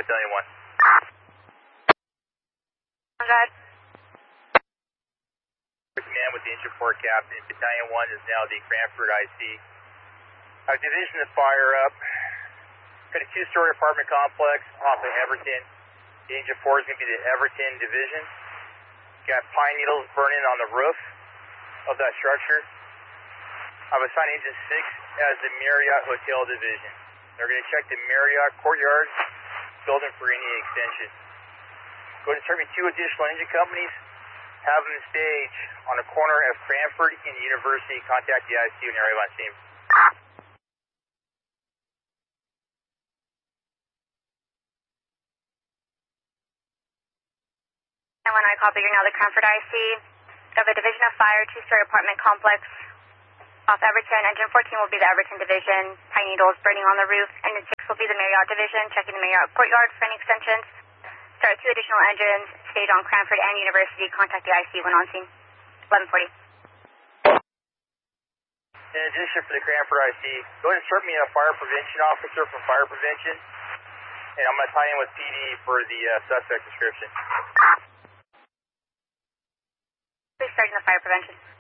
Battalion 1. Good. Command with the engine port captain. Battalion 1 is now the Cranford IC. Our division is fire up. Got a two-story apartment complex off of Everton. The engine 4 is going to be the Everton division. Got pine needles burning on the roof of that structure. I've assigned engine 6 as the Marriott Hotel division. They're going to check the Marriott courtyard building for any extension. Go to determine 2 additional engine companies. Have them stage on the corner of Cranford and University. Contact the ICU when you arrive on scene. And when I copy, you're now the Cranford IC. You have a division of fire, two-story apartment complex off Everton. Engine 14 will be the Everton division. Pine needles burning on the roof. Engine 6 will be the Marriott division, checking the Marriott courtyard for any extensions. Start 2 additional engines, stage on Cranford and University. Contact the IC when on scene. 1140. In addition, for the Cranford IC, go ahead and insert me a fire prevention officer from fire prevention. And I'm going to tie in with PD for the suspect description. Please start in the fire prevention.